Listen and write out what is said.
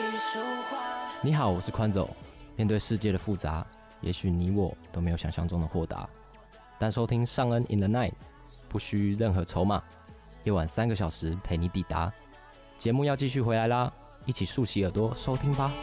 你好，我是宽走。面对世界的复杂，也许你我都没有想象中的豁达。但收听尚恩 in the night， 不需任何筹码，夜晚3个小时陪你抵达。节目要继续回来啦，一起竖起耳朵收听吧。